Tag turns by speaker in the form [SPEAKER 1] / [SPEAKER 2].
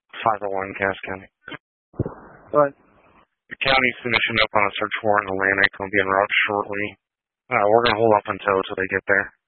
[SPEAKER 1] 501 Cass County.
[SPEAKER 2] What?
[SPEAKER 1] The county's finishing up on a search warrant in Atlantic. Will be en route shortly. We're going to hold off until they get there.